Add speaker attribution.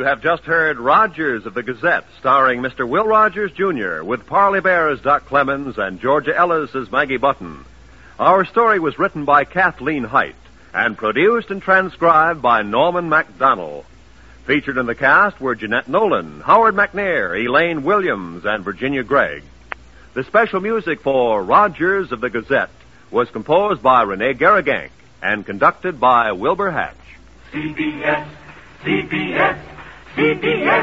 Speaker 1: You have just heard Rogers of the Gazette, starring Mr. Will Rogers, Jr., with Parley Bear as Doc Clemens and Georgia Ellis as Maggie Button. Our story was written by Kathleen Height and produced and transcribed by Norman MacDonald. Featured in the cast were Jeanette Nolan, Howard McNair, Elaine Williams, and Virginia Gregg. The special music for Rogers of the Gazette was composed by Rene Garrigank and conducted by Wilbur Hatch.
Speaker 2: CBS, CBS, CBS.